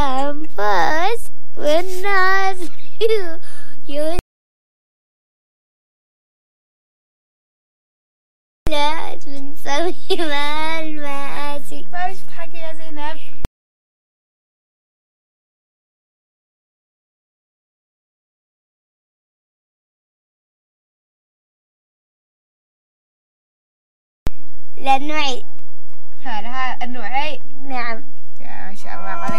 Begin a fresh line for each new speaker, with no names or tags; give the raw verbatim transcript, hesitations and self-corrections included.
الأنفاس والناس يقول لا بنسوي مع المآسي.
معلش تضحكي يا زينب.
لا نعيد.
هذا النوعين.
نعم.
يا ما شاء الله عليك.